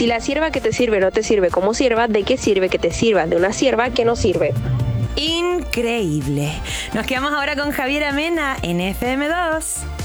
Si la sierva que te sirve no te sirve como sierva, ¿de qué sirve que te sirvas de una sierva que no sirve? Increíble. Nos quedamos ahora con Javiera Mena en FM2.